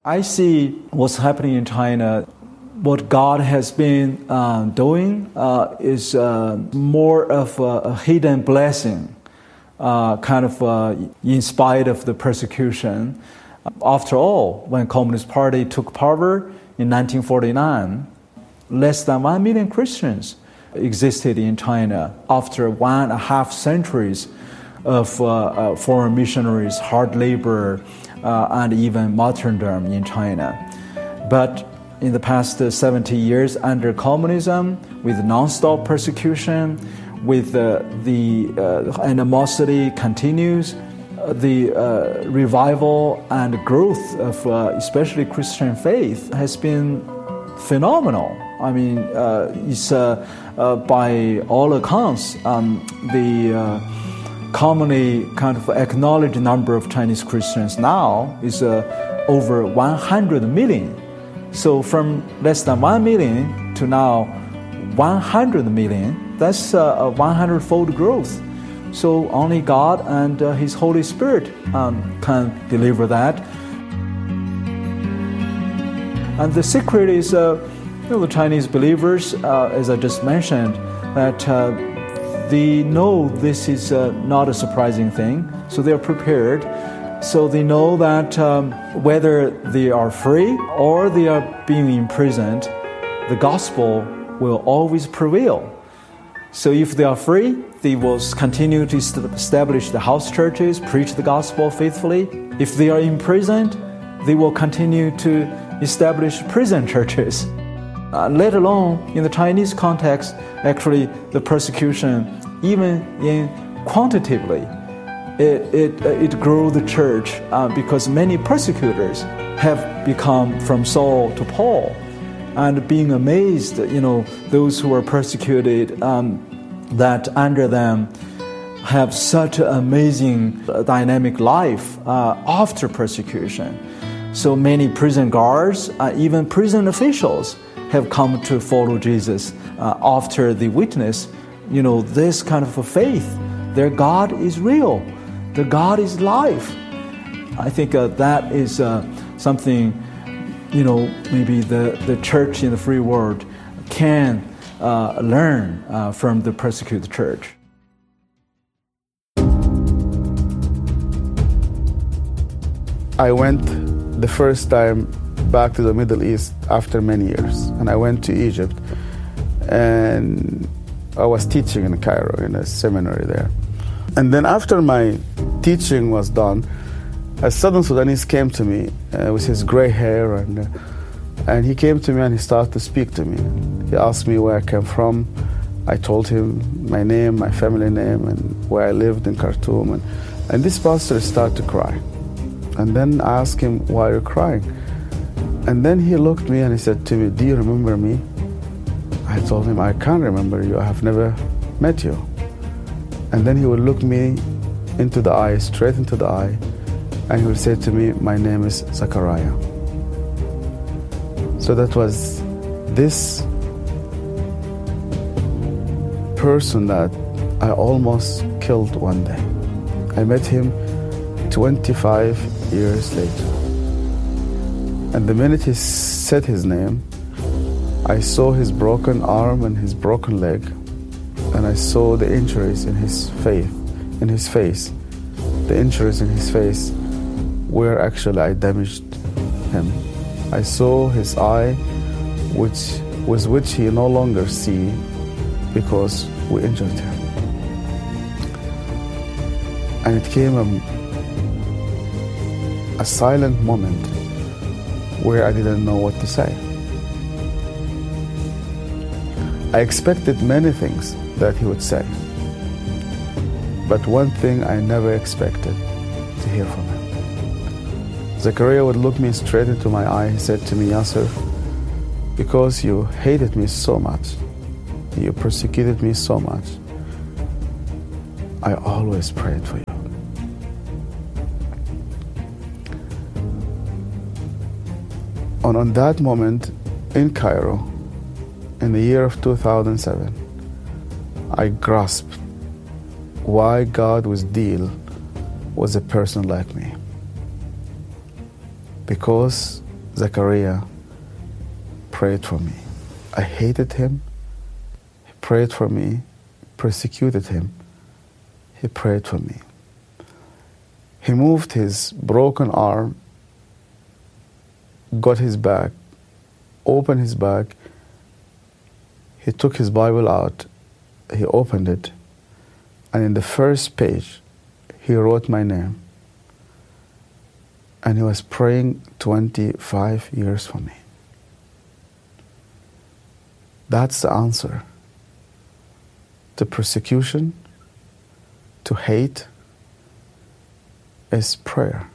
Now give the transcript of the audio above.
I see what's happening in China. What God has been doing is more of a hidden blessing, in spite of the persecution. After all, when Communist Party took power in 1949, less than 1 million Christians existed in China after 1.5 centuries of foreign missionaries, hard labor, and even martyrdom in China. But in the past 70 years under communism, with non-stop persecution, with the animosity continues, the revival and growth of especially Christian faith has been phenomenal. I mean, it's by all accounts, the commonly kind of acknowledged number of Chinese Christians now is over 100 million. So from less than 1 million to now 100 million, that's a 100-fold growth. So only God and His Holy Spirit can deliver that. And the secret is, the Chinese believers, as I just mentioned, that they know this is not a surprising thing, so they are prepared. So they know that whether they are free or they are being imprisoned, the gospel will always prevail. So if they are free, they will continue to establish the house churches, preach the gospel faithfully. If they are imprisoned, they will continue to establish prison churches. Let alone in the Chinese context, actually the persecution, even in quantitatively, it grew the church because many persecutors have become from Saul to Paul, and being amazed, those who are persecuted, that under them have such an amazing dynamic life after persecution. So many prison guards, even prison officials, have come to follow Jesus after they witness, this kind of a faith. Their God is real. Their God is life. I think that is something, maybe the church in the free world can learn from the persecuted church. I went the first time back to the Middle East after many years, and I went to Egypt, and I was teaching in Cairo in a seminary there. And then after my teaching was done, a Southern Sudanese came to me with his gray hair, and he came to me and he started to speak to me. He asked me where I came from. I told him my name, my family name, and where I lived in Khartoum. And this pastor started to cry. And then I asked him, why are you crying? And then he looked at me and he said to me, do you remember me? I told him, I can't remember you. I have never met you. And then he would look me into the eye, straight into the eye, and he would say to me, my name is Zachariah. So that was this person that I almost killed one day. I met him 25 years later. And the minute he said his name, I saw his broken arm and his broken leg, and I saw the injuries in his face. The injuries in his face where actually I damaged him. I saw his eye, which he no longer see because we injured him. And it came a silent moment where I didn't know what to say. I expected many things that he would say, but one thing I never expected to hear from him. Zachariah would look me straight into my eye. He said to me, Yasser, because you hated me so much, you persecuted me so much, I always prayed for you. And on that moment in Cairo, in the year of 2007, I grasped why God would deal with a person like me. Because Zechariah prayed for me. I hated him. He prayed for me, persecuted him. He prayed for me. He moved his broken arm, got his back, opened his back. He took his Bible out. He opened it. And in the first page, he wrote my name. And he was praying 25 years for me. That's the answer to persecution, to hate, is prayer.